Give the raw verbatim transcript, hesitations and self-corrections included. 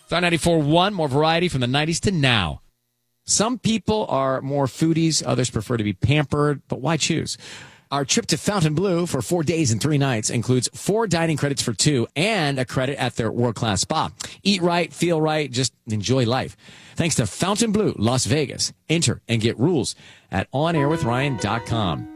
Star ninety-four point one, more variety from the nineties to now. Some people are more foodies. Others prefer to be pampered. But why choose? Our trip to Fontainebleau for four days and three nights includes four dining credits for two and a credit at their world-class spa. Eat right, feel right, just enjoy life. Thanks to Fontainebleau, Las Vegas. Enter and get rules at on air with ryan dot com.